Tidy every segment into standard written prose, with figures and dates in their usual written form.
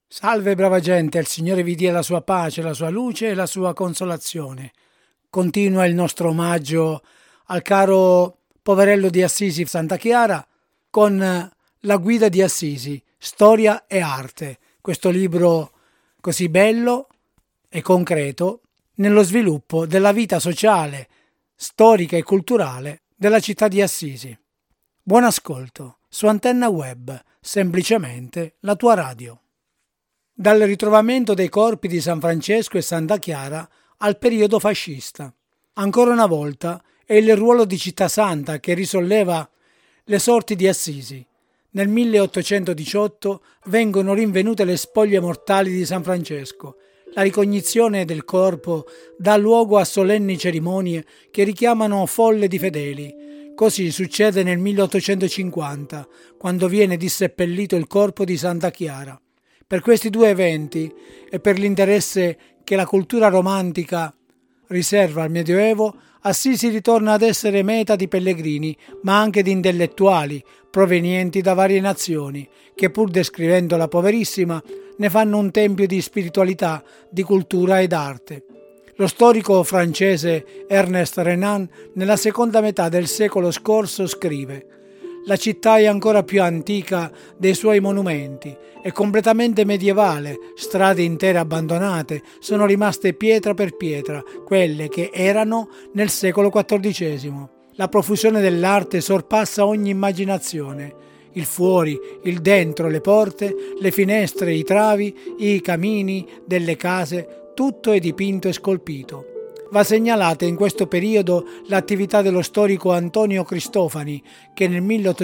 Salve brava gente, il Signore vi dia la sua pace, la sua luce e la sua consolazione. Continua il nostro omaggio al caro poverello di Assisi Santa Chiara con la guida di Assisi, Storia e Arte, questo libro così bello e concreto nello sviluppo della vita sociale, storica e culturale della città di Assisi. Buon ascolto su Antenna Web, semplicemente la tua radio. Dal ritrovamento dei corpi di San Francesco e Santa Chiara al periodo fascista. Ancora una volta è il ruolo di città santa che risolleva le sorti di Assisi. Nel 1818 vengono rinvenute le spoglie mortali di San Francesco. La ricognizione del corpo dà luogo a solenni cerimonie che richiamano folle di fedeli. Così succede nel 1850, quando viene disseppellito il corpo di Santa Chiara. Per questi due eventi e per l'interesse che la cultura romantica riserva al Medioevo, Assisi ritorna ad essere meta di pellegrini, ma anche di intellettuali provenienti da varie nazioni, che pur descrivendola poverissima, ne fanno un tempio di spiritualità, di cultura ed arte. Lo storico francese Ernest Renan, nella seconda metà del secolo scorso, scrive: «La città è ancora più antica dei suoi monumenti, è completamente medievale, strade intere abbandonate sono rimaste pietra per pietra, quelle che erano nel secolo XIV. La profusione dell'arte sorpassa ogni immaginazione. Il fuori, il dentro, le porte, le finestre, i travi, i camini delle case, tutto è dipinto e scolpito». Va segnalata in questo periodo l'attività dello storico Antonio Cristofani, che nel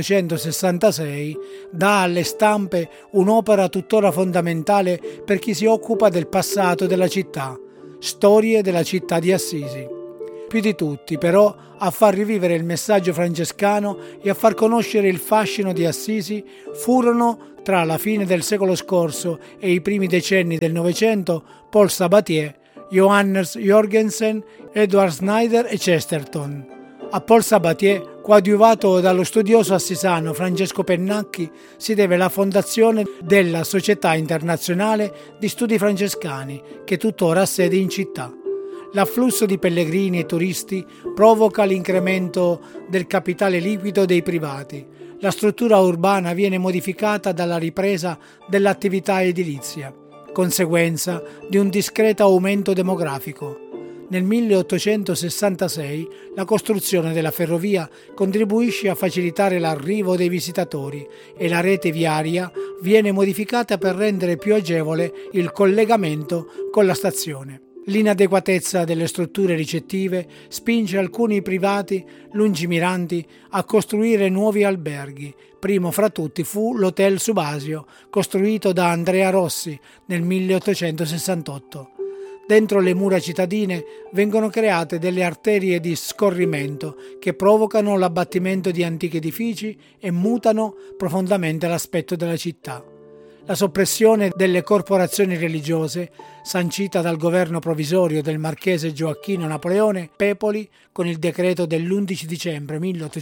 1866 dà alle stampe un'opera tuttora fondamentale per chi si occupa del passato della città, Storie della città di Assisi. Più di tutti, però, a far rivivere il messaggio francescano e a far conoscere il fascino di Assisi furono, tra la fine del secolo scorso e i primi decenni del Novecento, Paul Sabatier, Johannes Jorgensen, Edward Snyder e Chesterton. A Paul Sabatier, coadiuvato dallo studioso assisano Francesco Pennacchi, si deve la fondazione della Società Internazionale di Studi Francescani, che tuttora ha sede in città. L'afflusso di pellegrini e turisti provoca l'incremento del capitale liquido dei privati. La struttura urbana viene modificata dalla ripresa dell'attività edilizia, conseguenza di un discreto aumento demografico. Nel 1866 la costruzione della ferrovia contribuisce a facilitare l'arrivo dei visitatori e la rete viaria viene modificata per rendere più agevole il collegamento con la stazione. L'inadeguatezza delle strutture ricettive spinge alcuni privati lungimiranti a costruire nuovi alberghi. Primo fra tutti fu l'Hotel Subasio, costruito da Andrea Rossi nel 1868. Dentro le mura cittadine vengono create delle arterie di scorrimento che provocano l'abbattimento di antichi edifici e mutano profondamente l'aspetto della città. La soppressione delle corporazioni religiose, sancita dal governo provvisorio del marchese Gioacchino Napoleone Pepoli con il decreto dell'11 dicembre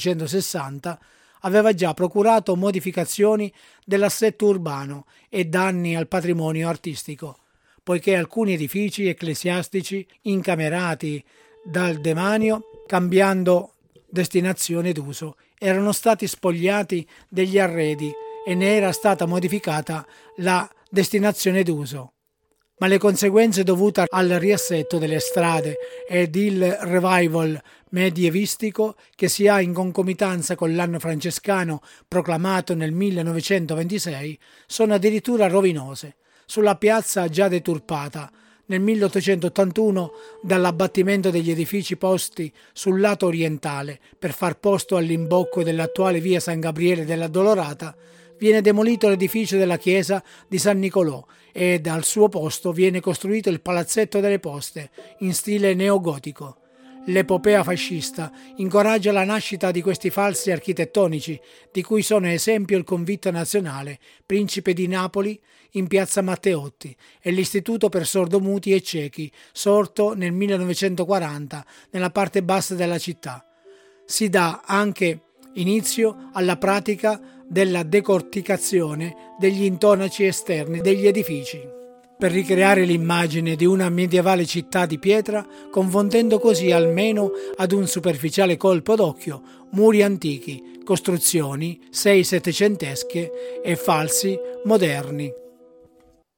1860, aveva già procurato modificazioni dell'assetto urbano e danni al patrimonio artistico, poiché alcuni edifici ecclesiastici incamerati dal demanio, cambiando destinazione d'uso, erano stati spogliati degli arredi e ne era stata modificata la destinazione d'uso. Ma le conseguenze dovute al riassetto delle strade ed il revival medievistico, che si ha in concomitanza con l'anno francescano proclamato nel 1926, sono addirittura rovinose. Sulla piazza già deturpata nel 1881 dall'abbattimento degli edifici posti sul lato orientale per far posto all'imbocco dell'attuale via San Gabriele della Dolorata, viene demolito l'edificio della chiesa di San Nicolò ed al suo posto viene costruito il palazzetto delle poste in stile neogotico. L'epopea fascista incoraggia la nascita di questi falsi architettonici, di cui sono esempio il Convitto Nazionale Principe di Napoli in piazza Matteotti e l'Istituto per sordomuti e ciechi, sorto nel 1940 nella parte bassa della città. Si dà anche Inizio alla pratica della decorticazione degli intonaci esterni degli edifici, per ricreare l'immagine di una medievale città di pietra, confondendo così almeno ad un superficiale colpo d'occhio muri antichi, costruzioni sei settecentesche e falsi moderni.